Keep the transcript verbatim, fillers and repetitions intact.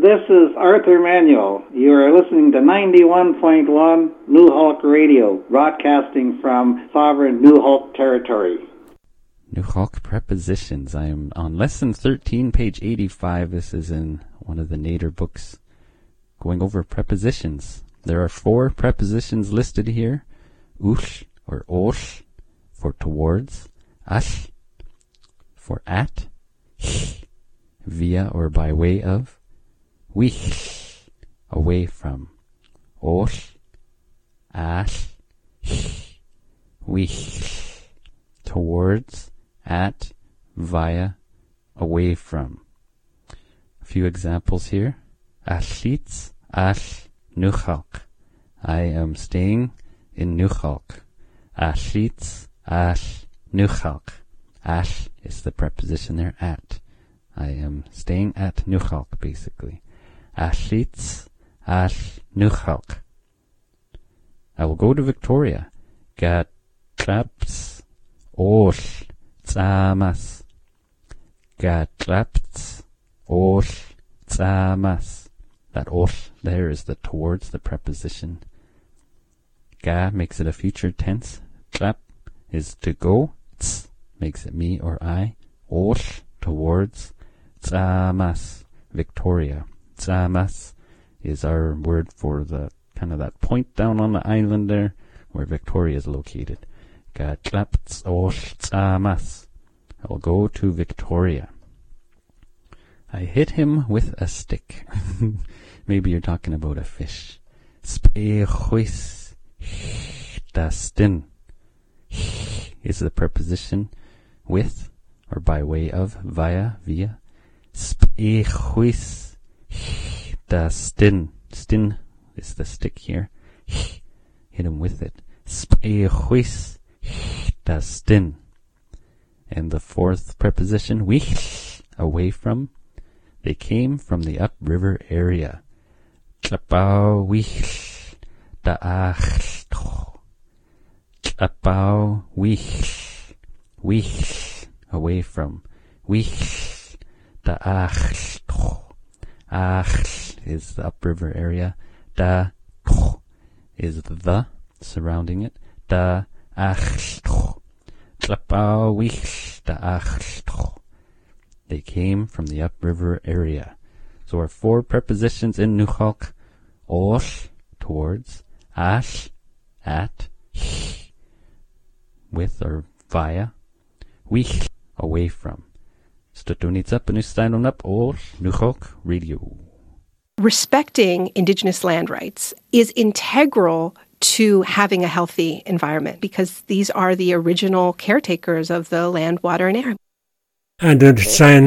This is Arthur Manuel. You are listening to ninety-one point one New Hulk Radio, broadcasting from sovereign New Hulk territory. New Hulk prepositions. I am on lesson thirteen, page eighty-five. This is in one of the Nader books, going over prepositions. There are four prepositions listed here. Ush or osh for towards, ash for at, via or by way of, wich, away from, osh, ash, wich, towards, at, via, away from. A few examples here. Ashlitz, ash, Nuchalk. I am staying in Nuchalk. Ashlitz, ash, Nuchalk. Ash is the preposition there, at. I am staying at Nuchalk, basically. Ashlitz, ash, Nuchalk. I will go to Victoria. Gat, traps, osh, tzamas. Gat, traps, osh, tzamas. That osh there is the towards, the preposition. Ga makes it a future tense. Trap is to go. Tz makes it me or I. Osh, towards. Tzamas, Victoria. Tzamas is our word for the kind of that point down on the island there where Victoria is located. Ga traps osh tzamas. I will go to Victoria. I hit him with a stick. Maybe you're talking about a fish. Spechuis dastin is the preposition with or by way of, via, via. Spechuis dastin. Stin is the stick here. Hit him with it. Spechuis dastin. And the fourth preposition, wich, away from. They came from the upriver area. Tlapau wich daach. Tlapau wich. Wich, away from. Wich daach. Ach is the upriver area. Da is the surrounding it. Da ach. Tlapau wich daach. They came from the upriver area. So our four prepositions in Nuchalk: osh, towards, ash, at, with or via, wich, away from. Stutunița Pănustainul up osh, Nuchalk Radio. Respecting Indigenous land rights is integral to having a healthy environment because these are the original caretakers of the land, water, and air. And understand